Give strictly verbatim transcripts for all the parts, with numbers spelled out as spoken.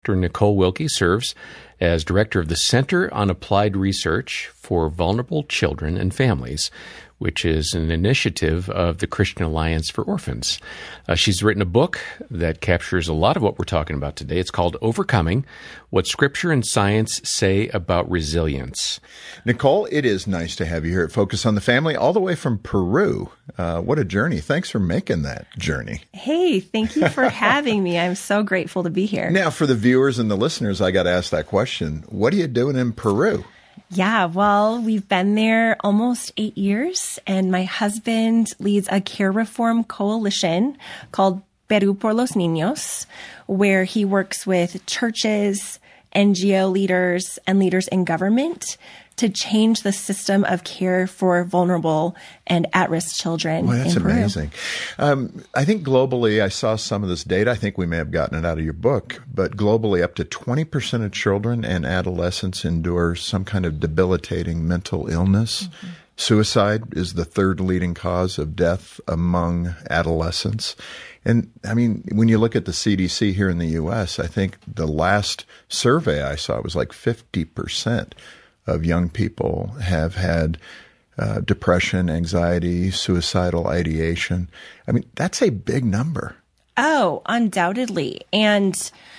Doctor Nicole Wilkie serves as director of the Center on Applied Research for Vulnerable Children and Families, which is an initiative of the Christian Alliance for Orphans. Uh, she's written a book that captures a lot of what we're talking about today. It's called Overcoming: What Scripture and Science Say About Resilience. Nicole, it is nice to have you here at Focus on the Family, all the way from Peru. Uh, what a journey. Thanks for making that journey. Hey, thank you for having me. I'm so grateful to be here. Now, for the viewers and the listeners, I got to ask that question. What are you doing in Peru? Yeah, well, we've been there almost eight years, and my husband leads a care reform coalition called Perú por los Niños, where he works with churches, N G O leaders, and leaders in government to change the system of care for vulnerable and at-risk children. Well, that's in Peru. amazing. Um, I think globally, I saw some of this data. I think we may have gotten it out of your book, but globally, up to twenty percent of children and adolescents endure some kind of debilitating mental illness. Mm-hmm. Suicide is the third leading cause of death among adolescents. And I mean, when you look at the C D C here in the U S, I think the last survey I saw was like fifty percent of young people have had uh, depression, anxiety, suicidal ideation. I mean, that's a big number. Oh, undoubtedly. And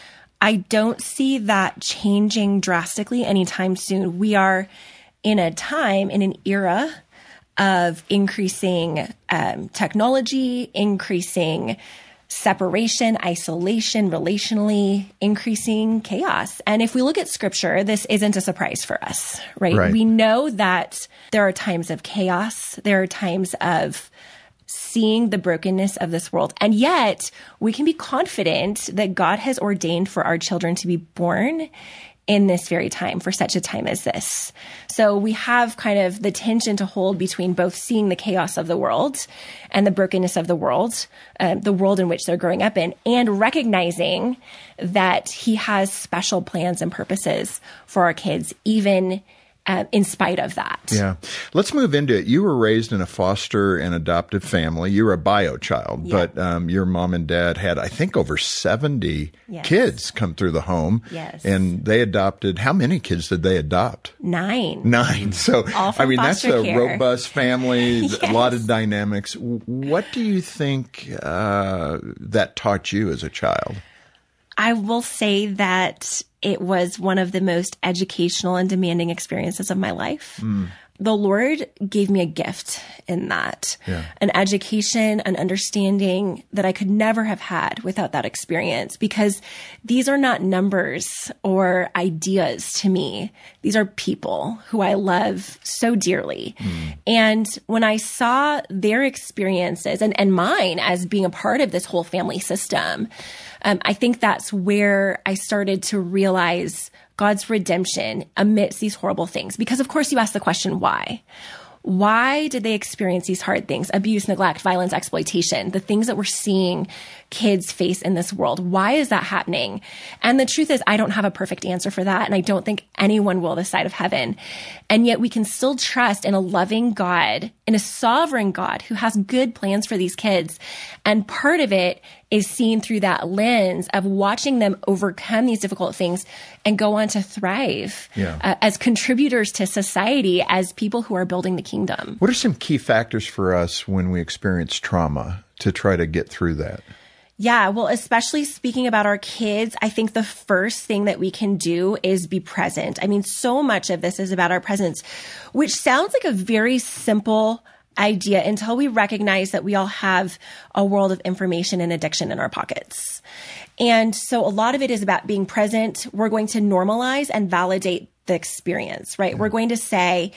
I don't see that changing drastically anytime soon. We are in a time, in an era of increasing um, technology, increasing separation, isolation, relationally, increasing chaos. And if we look at scripture, this isn't a surprise for us, right? Right. We know that there are times of chaos. There are times of seeing the brokenness of this world. And yet we can be confident that God has ordained for our children to be born in this very time, for such a time as this. So we have kind of the tension to hold between both seeing the chaos of the world and the brokenness of the world, uh, the world in which they're growing up in, and recognizing that he has special plans and purposes for our kids, even Uh, in spite of that. Yeah. Let's move into it. You were raised in a foster and adoptive family. You were a bio child, Yeah. but um, your mom and dad had, I think, over seventy Yes. kids come through the home. Yes. And they adopted, how many kids did they adopt? Nine. Nine. So, All from I mean, that's foster a care. robust family, Yes. a lot of dynamics. What do you think uh, that taught you as a child? I will say that it was one of the most educational and demanding experiences of my life. Mm. The Lord gave me a gift in that, yeah. an education, an understanding that I could never have had without that experience, because these are not numbers or ideas to me. These are people who I love so dearly. Mm. And when I saw their experiences and, and mine as being a part of this whole family system, um, I think that's where I started to realize God's redemption amidst these horrible things. Because of course you ask the question, why? Why did they experience these hard things? Abuse, neglect, violence, exploitation, the things that we're seeing kids face in this world. Why is that happening? And the truth is, I don't have a perfect answer for that. And I don't think anyone will this side of heaven. And yet we can still trust in a loving God, in a sovereign God who has good plans for these kids. And part of it is seen through that lens of watching them overcome these difficult things and go on to thrive yeah. uh, as contributors to society, as people who are building the kingdom. What are some key factors for us when we experience trauma to try to get through that? Yeah, well, especially speaking about our kids, I think the first thing that we can do is be present. I mean, so much of this is about our presence, which sounds like a very simple idea until we recognize that we all have a world of information and addiction in our pockets. And so a lot of it is about being present. We're going to normalize and validate the experience, right? Mm-hmm. We're going to say,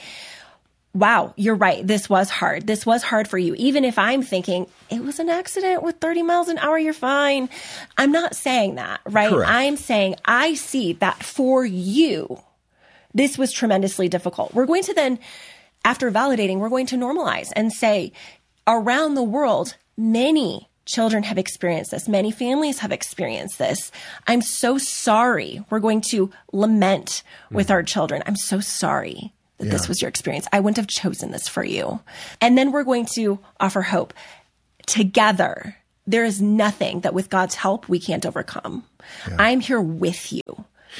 wow, you're right. This was hard. This was hard for you. Even if I'm thinking it was an accident with thirty miles an hour, you're fine. I'm not saying that, right? Correct. I'm saying I see that for you, this was tremendously difficult. We're going to then, after validating, we're going to normalize and say, around the world, many children have experienced this. Many families have experienced this. I'm so sorry. We're going to lament with mm. our children. I'm so sorry that yeah. this was your experience. I wouldn't have chosen this for you. And then we're going to offer hope. Together, there is nothing that with God's help we can't overcome. Yeah. I'm here with you.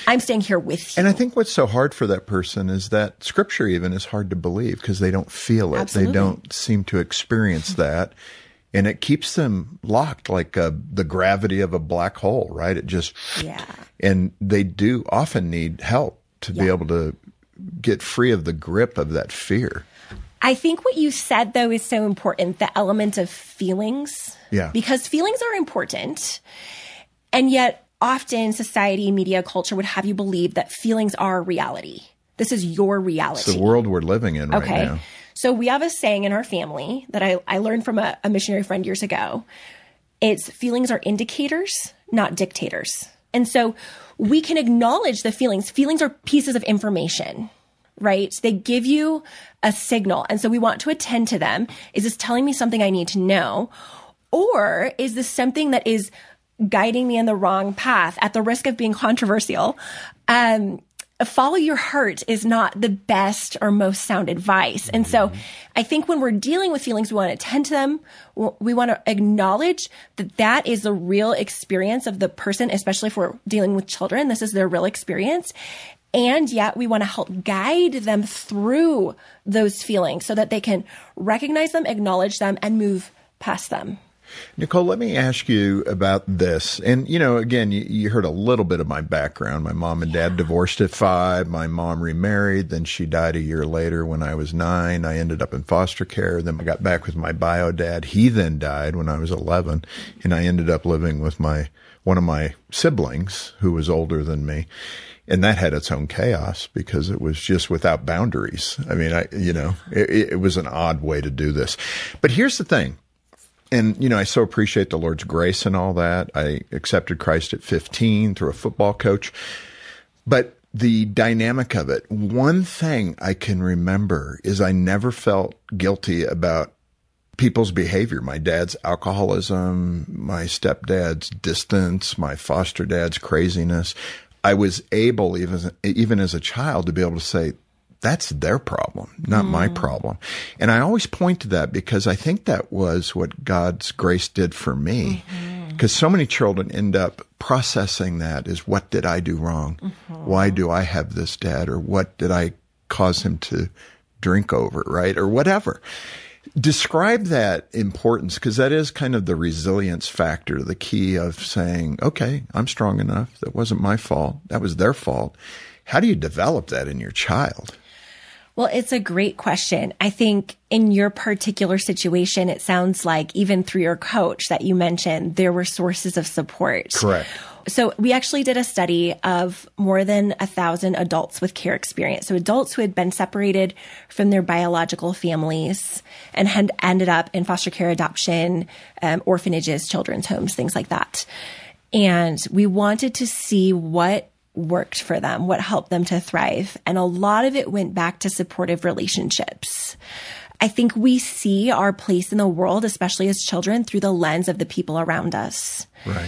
I'm staying here with you. And I think what's so hard for that person is that scripture even is hard to believe because they don't feel it. Absolutely. They don't seem to experience that. And it keeps them locked like uh, the gravity of a black hole, right? It just, yeah. And they do often need help to yeah. be able to get free of the grip of that fear. I think what you said, though, is so important, the element of feelings. Yeah. Because feelings are important. And yet often society, media, culture would have you believe that feelings are reality. This is your reality. It's the world we're living in right okay. now. So we have a saying in our family that I, I learned from a, a missionary friend years ago. It's feelings are indicators, not dictators. And so we can acknowledge the feelings. Feelings are pieces of information, right? They give you a signal. And so we want to attend to them. Is this telling me something I need to know? Or is this something that is guiding me in the wrong path at the risk of being controversial? Um, follow your heart is not the best or most sound advice. And so I think when we're dealing with feelings, we want to attend to them. We want to acknowledge that that is the real experience of the person, especially if we're dealing with children. This is their real experience. And yet we want to help guide them through those feelings so that they can recognize them, acknowledge them, and move past them. Nicole, let me ask you about this. And, you know, again, you, you heard a little bit of my background. My mom and dad divorced at five. My mom remarried. Then she died a year later when I was nine. I ended up in foster care. Then I got back with my bio dad. He then died when I was eleven. And I ended up living with my one of my siblings who was older than me. And that had its own chaos because it was just without boundaries. I mean, I, you know, it, it was an odd way to do this. But here's the thing. And, you know, I so appreciate the Lord's grace and all that. I accepted Christ at fifteen through a football coach. But the dynamic of it, one thing I can remember is I never felt guilty about people's behavior. My dad's alcoholism, my stepdad's distance, my foster dad's craziness. I was able, even, even as a child, to be able to say, that's their problem, not mm. my problem. And I always point to that because I think that was what God's grace did for me. Because mm-hmm. so many children end up processing that as, what did I do wrong? Mm-hmm. Why do I have this dad? Or what did I cause him to drink over, right? Or whatever. Describe that importance, because that is kind of the resilience factor, the key of saying, okay, I'm strong enough. That wasn't my fault. That was their fault. How do you develop that in your child? Well, it's a great question. I think in your particular situation, it sounds like even through your coach that you mentioned, there were sources of support. Correct. So we actually did a study of more than a thousand adults with care experience. So adults who had been separated from their biological families and had ended up in foster care, adoption, um, orphanages, children's homes, things like that. And we wanted to see what worked for them, what helped them to thrive. And a lot of it went back to supportive relationships. I think we see our place in the world, especially as children, through the lens of the people around us. Right.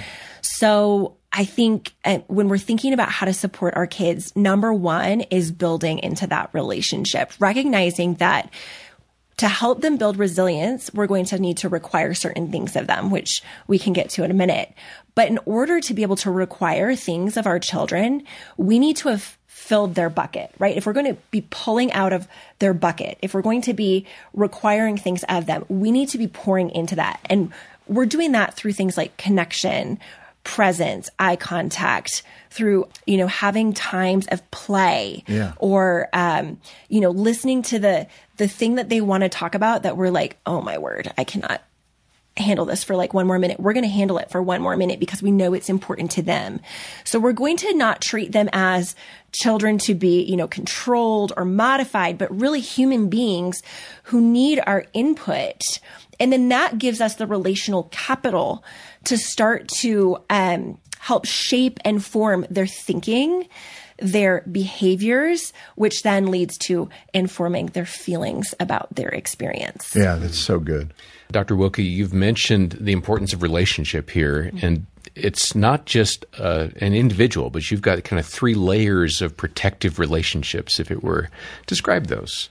So I think uh, when we're thinking about how to support our kids, number one is building into that relationship, recognizing that to help them build resilience, we're going to need to require certain things of them, which we can get to in a minute. But in order to be able to require things of our children, we need to have filled their bucket, right? If we're going to be pulling out of their bucket, if we're going to be requiring things of them, we need to be pouring into that. And we're doing that through things like connection, presence, eye contact, through, you know, having times of play yeah. or, um, you know, listening to the, the thing that they want to talk about that we're like, oh my word, I cannot handle this for like one more minute. We're going to handle it for one more minute because we know it's important to them. So we're going to not treat them as children to be, you know, controlled or modified, but really human beings who need our input. And then that gives us the relational capital to start to um, help shape and form their thinking, their behaviors, which then leads to informing their feelings about their experience. Yeah, that's so good. Doctor Wilke, you've mentioned the importance of relationship here, mm-hmm. and it's not just uh, an individual, but you've got kind of three layers of protective relationships, if it were. Describe those.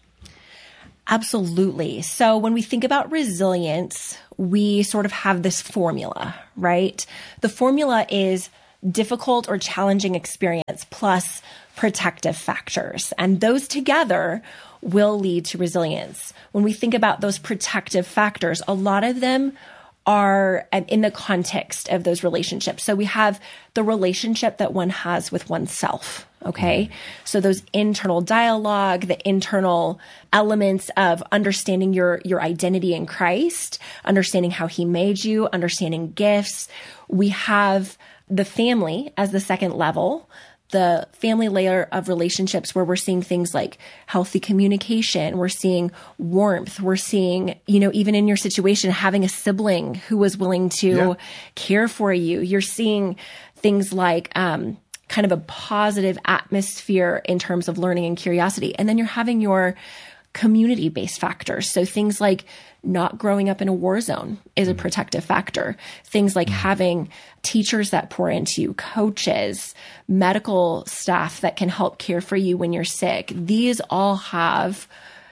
Absolutely. So when we think about resilience, we sort of have this formula, right? The formula is difficult or challenging experience plus protective factors. And those together will lead to resilience. When we think about those protective factors, a lot of them are in the context of those relationships. So we have the relationship that one has with oneself. Okay. So those internal dialogue, the internal elements of understanding your, your identity in Christ, understanding how he made you, understanding gifts. We have the family as the second level, the family layer of relationships where we're seeing things like healthy communication. We're seeing warmth. We're seeing, you know, even in your situation, having a sibling who was willing to yeah. care for you. You're seeing things like, um, kind of a positive atmosphere in terms of learning and curiosity. And then you're having your community-based factors. So things like not growing up in a war zone is a protective factor. Things like having teachers that pour into you, coaches, medical staff that can help care for you when you're sick. These all have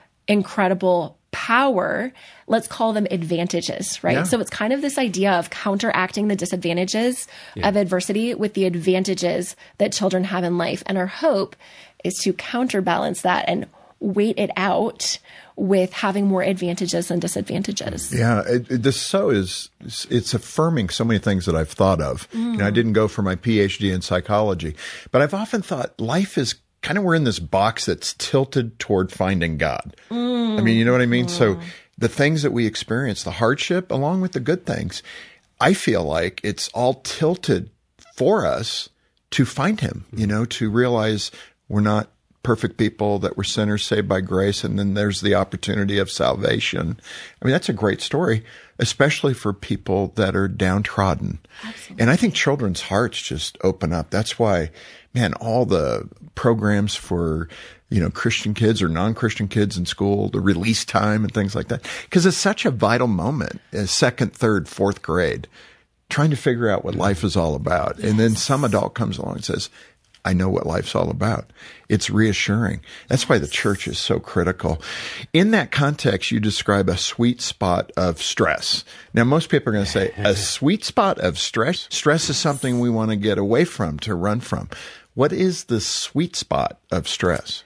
incredible power. Let's call them advantages, right? Yeah. So it's kind of this idea of counteracting the disadvantages yeah. of adversity with the advantages that children have in life. And our hope is to counterbalance that and wait it out with having more advantages than disadvantages. Yeah, it, it, this so is, it's affirming so many things that I've thought of. Mm. You know, I didn't go for my P H D in psychology, but I've often thought life is kind of, we're in this box that's tilted toward finding God. Mm. I mean, you know what I mean? Mm. So the things that we experience, the hardship along with the good things, I feel like it's all tilted for us to find him, you know, to realize we're not perfect people, that we're sinners saved by grace. And then there's the opportunity of salvation. I mean, that's a great story, especially for people that are downtrodden. Absolutely. And I think children's hearts just open up. That's why, man, all the programs for, you know, Christian kids or non-Christian kids in school, the release time and things like that, because it's such a vital moment as second, third, fourth grade, trying to figure out what life is all about. Yes. And then some adult comes along and says, I know what life's all about. It's reassuring. That's why the church is so critical. In that context, you describe a sweet spot of stress. Now, most people are going to say, a sweet spot of stress? Stress is something we want to get away from, to run from. What is the sweet spot of stress?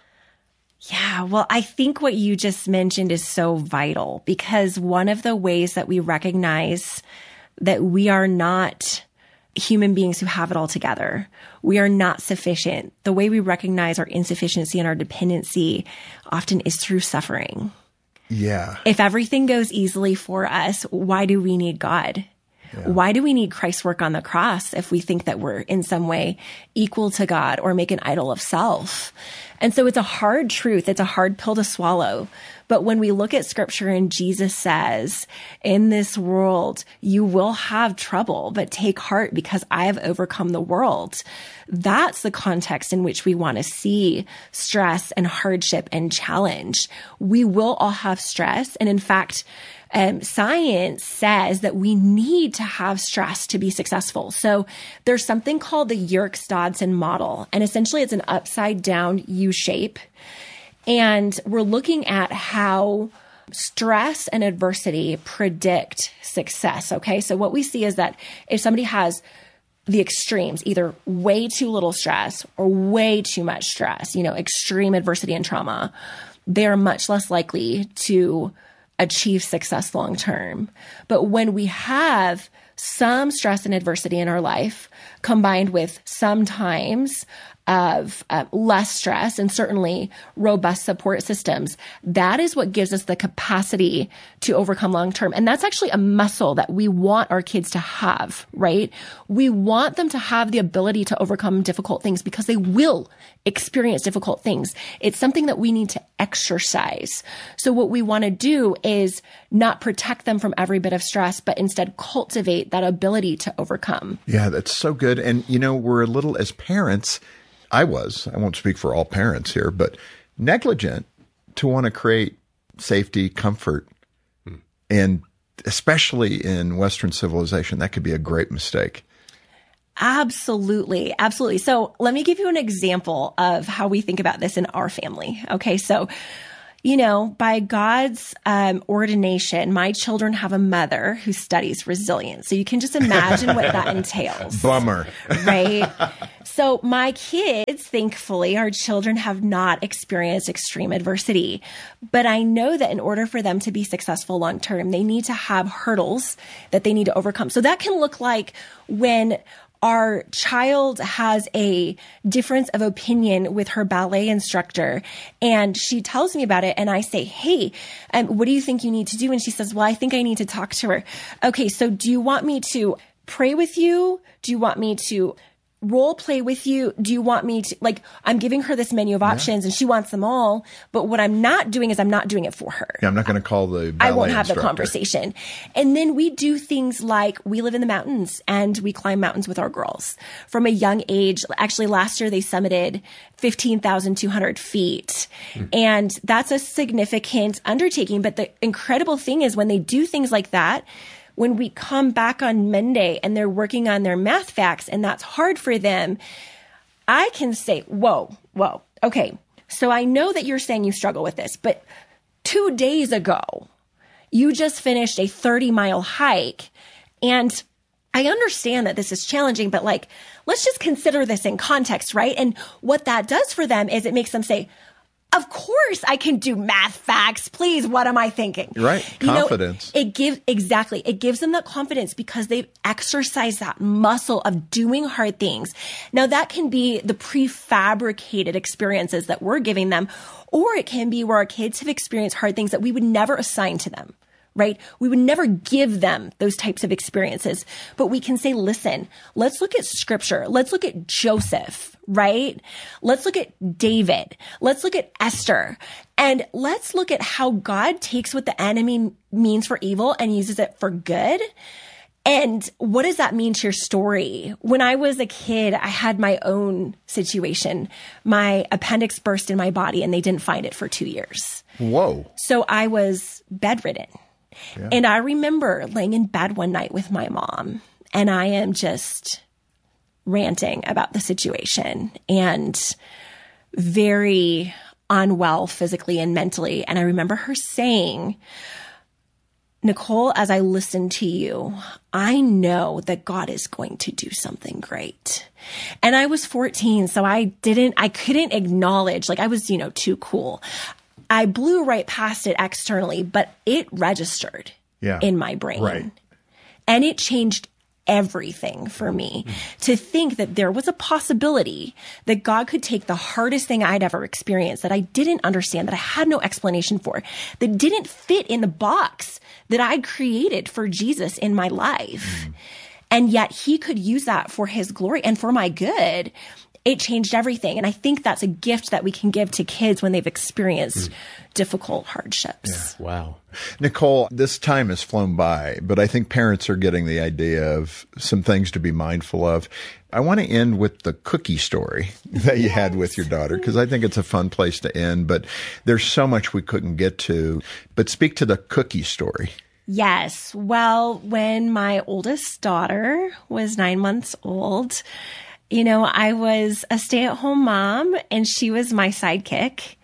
Yeah, well, I think what you just mentioned is so vital, because one of the ways that we recognize that we are not human beings who have it all together, we are not sufficient. The way we recognize our insufficiency and our dependency often is through suffering. Yeah. If everything goes easily for us, why do we need God? Yeah. Why do we need Christ's work on the cross if we think that we're in some way equal to God or make an idol of self? And so it's a hard truth. It's a hard pill to swallow. But when we look at scripture and Jesus says, in this world, you will have trouble, but take heart because I have overcome the world. That's the context in which we want to see stress and hardship and challenge. We will all have stress. And in fact, Um, science says that we need to have stress to be successful. So there's something called the Yerkes-Dodson model, and essentially it's an upside down U shape. And we're looking at how stress and adversity predict success. Okay. So what we see is that if somebody has the extremes, either way too little stress or way too much stress, you know, extreme adversity and trauma, they're much less likely to achieve success long term. But when we have some stress and adversity in our life combined with sometimes of uh, less stress and certainly robust support systems, that is what gives us the capacity to overcome long term. And that's actually a muscle that we want our kids to have, right? We want them to have the ability to overcome difficult things because they will experience difficult things. It's something that we need to exercise. So what we want to do is not protect them from every bit of stress, but instead cultivate that ability to overcome. Yeah, that's so good. And, you know, we're a little, as parents, I was, I won't speak for all parents here, but negligent to want to create safety, comfort, hmm. and especially in Western civilization, that could be a great mistake. Absolutely. Absolutely. So let me give you an example of how we think about this in our family. Okay. So, you know, by God's um, ordination, my children have a mother who studies resilience. So you can just imagine what that entails. Bummer. Right? So my kids, thankfully, our children have not experienced extreme adversity. But I know that in order for them to be successful long term, they need to have hurdles that they need to overcome. So that can look like when our child has a difference of opinion with her ballet instructor and she tells me about it and I say, hey, um, what do you think you need to do? And she says, well, I think I need to talk to her. Okay, so do you want me to pray with you? Do you want me to role play with you? Do you want me to, like, I'm giving her this menu of options yeah. and she wants them all. But what I'm not doing is I'm not doing it for her. Yeah, I'm not going to call the ballet I won't have instructor. the conversation. And then we do things like we live in the mountains and we climb mountains with our girls from a young age. Actually, last year they summited fifteen thousand two hundred feet. Mm. And that's a significant undertaking. But the incredible thing is when they do things like that, when we come back on Monday and they're working on their math facts and that's hard for them, I can say, whoa, whoa, okay. So I know that you're saying you struggle with this, but two days ago, you just finished a thirty mile hike. And I understand that this is challenging, but like, let's just consider this in context, right? And what that does for them is it makes them say, of course I can do math facts. Please, what am I thinking? Right. Confidence. You know, it gives, exactly. It gives them that confidence because they've exercised that muscle of doing hard things. Now that can be the prefabricated experiences that we're giving them, or it can be where our kids have experienced hard things that we would never assign to them. Right? We would never give them those types of experiences, but we can say, listen, let's look at scripture. Let's look at Joseph, right? Let's look at David. Let's look at Esther. And let's look at how God takes what the enemy means for evil and uses it for good. And what does that mean to your story? When I was a kid, I had my own situation. My appendix burst in my body and they didn't find it for two years. Whoa. So I was bedridden. Yeah. And I remember laying in bed one night with my mom and I am just ranting about the situation and very unwell physically and mentally. And I remember her saying, Nicole, as I listen to you, I know that God is going to do something great. And I was fourteen, so I didn't, I couldn't acknowledge, like I was, you know, too cool. I blew right past it externally, but it registered yeah. in my brain. Right. And it changed everything for me mm. to think that there was a possibility that God could take the hardest thing I'd ever experienced that I didn't understand, that I had no explanation for, that didn't fit in the box that I'd created for Jesus in my life. Mm. And yet he could use that for his glory and for my good. It changed everything. And I think that's a gift that we can give to kids when they've experienced mm. difficult hardships. Yeah. Wow. Nicole, this time has flown by, but I think parents are getting the idea of some things to be mindful of. I want to end with the cookie story that you yes. had with your daughter, because I think it's a fun place to end, but there's so much we couldn't get to. But speak to the cookie story. Yes. Well, when my oldest daughter was nine months old, you know, I was a stay-at-home mom and she was my sidekick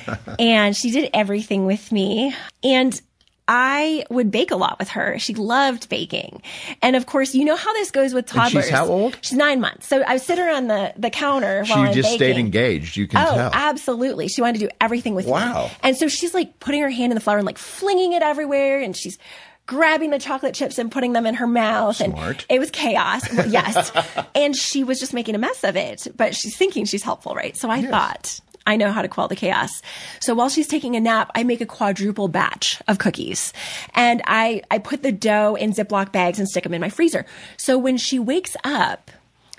and she did everything with me. And I would bake a lot with her. She loved baking. And of course, you know how this goes with toddlers. And she's how old? She's nine months. So I would sit her on the, the counter she while I'm just baking. Stayed engaged. You can oh, tell. Oh, absolutely. She wanted to do everything with wow. me. Wow. And so she's like putting her hand in the flour and like flinging it everywhere. And she's grabbing the chocolate chips and putting them in her mouth. Smart. And it was chaos. Well, yes. And she was just making a mess of it, but she's thinking she's helpful, right? So I yes. thought, I know how to quell the chaos. So while she's taking a nap, I make a quadruple batch of cookies and I, I put the dough in Ziploc bags and stick them in my freezer. So when she wakes up,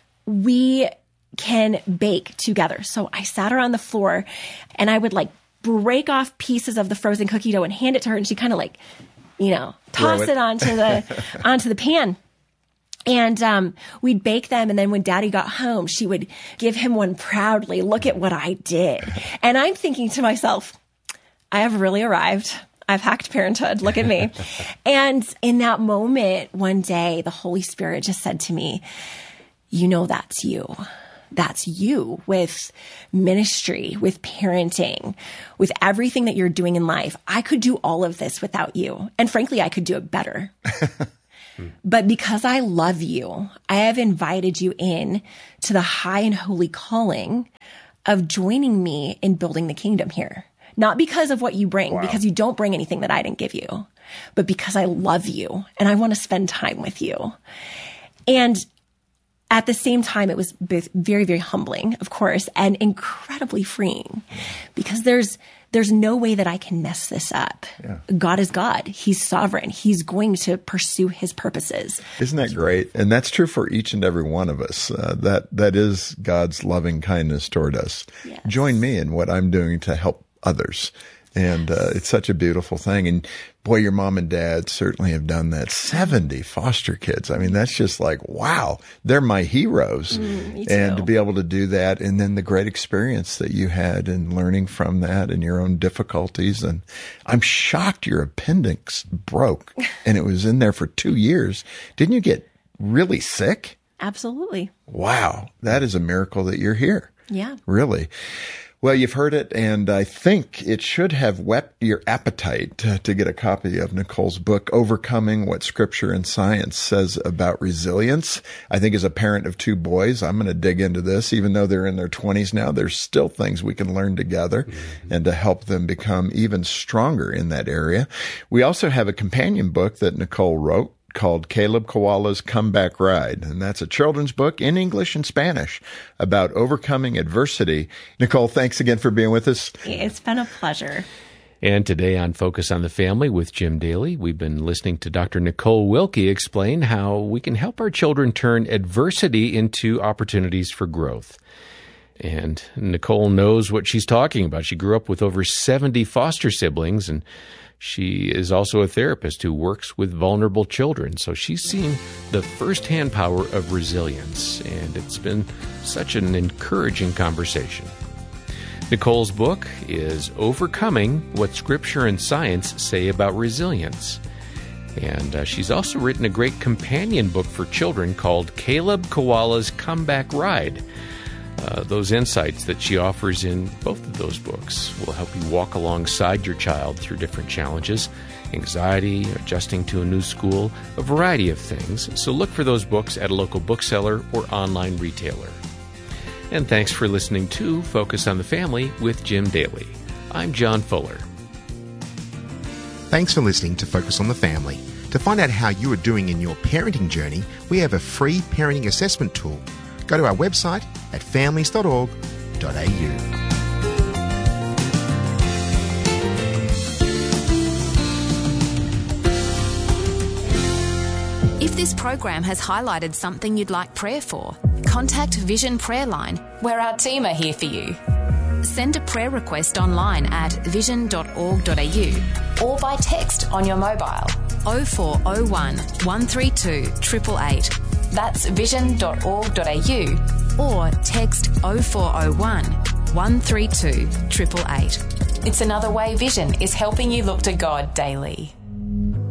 we can bake together. So I sat her on the floor and I would like break off pieces of the frozen cookie dough and hand it to her. And she kind of like, you know, toss it. it onto the, onto the pan. And, um, we'd bake them. And then when daddy got home, she would give him one proudly. Look at what I did. And I'm thinking to myself, I have really arrived. I've hacked parenthood. Look at me. And in that moment, one day, the Holy Spirit just said to me, you know, that's you. That's you with ministry, with parenting, with everything that you're doing in life. I could do all of this without you. And frankly, I could do it better. But because I love you, I have invited you in to the high and holy calling of joining me in building the kingdom here. Not because of what you bring, wow. because you don't bring anything that I didn't give you, but because I love you and I want to spend time with you. And at the same time, it was very, very humbling, of course, and incredibly freeing, because there's there's no way that I can mess this up. Yeah. God is God. He's sovereign. He's going to pursue his purposes. Isn't that great? And that's true for each and every one of us. Uh, that that is God's loving kindness toward us. Yes. Join me in what I'm doing to help others. And uh, it's such a beautiful thing. And boy, your mom and dad certainly have done that. seventy foster kids. I mean, that's just like, wow, they're my heroes. Mm, me too. And to be able to do that, and then the great experience that you had in learning from that and your own difficulties. And I'm shocked your appendix broke and it was in there for two years. Didn't you get really sick? Absolutely. Wow. That is a miracle that you're here. Yeah. Really. Well, you've heard it, and I think it should have whet your appetite to, to get a copy of Nicole's book, Overcoming What Scripture and Science Says About Resilience. I think as a parent of two boys, I'm going to dig into this. Even though they're in their twenties now, there's still things we can learn together mm-hmm. and to help them become even stronger in that area. We also have a companion book that Nicole wrote called Caleb Koala's Comeback Ride. And that's a children's book in English and Spanish about overcoming adversity. Nicole, thanks again for being with us. It's been a pleasure. And today on Focus on the Family with Jim Daly, we've been listening to Doctor Nicole Wilkie explain how we can help our children turn adversity into opportunities for growth. And Nicole knows what she's talking about. She grew up with over seventy foster siblings, and she is also a therapist who works with vulnerable children. So she's seen the firsthand power of resilience, and it's been such an encouraging conversation. Nicole's book is Overcoming What Scripture and Science Say About Resilience. And uh, she's also written a great companion book for children called Caleb Koala's Comeback Ride. Uh, those insights that she offers in both of those books will help you walk alongside your child through different challenges, anxiety, adjusting to a new school, a variety of things. So look for those books at a local bookseller or online retailer. And thanks for listening to Focus on the Family with Jim Daly. I'm John Fuller. Thanks for listening to Focus on the Family. To find out how you are doing in your parenting journey, we have a free parenting assessment tool. Go to our website at families dot org dot a u. If this program has highlighted something you'd like prayer for, contact Vision Prayer Line, where our team are here for you. Send a prayer request online at vision dot org dot a u or by text on your mobile oh four oh one, one three two, eight eight eight. That's vision dot org dot a u or text oh four oh one, one three two, eight eight eight. It's another way Vision is helping you look to God daily.